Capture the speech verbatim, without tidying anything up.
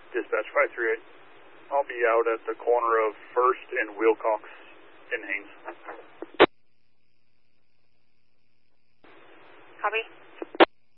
Dispatch five three eight. I'll be out at the corner of First and Wilcox in Haines. Copy.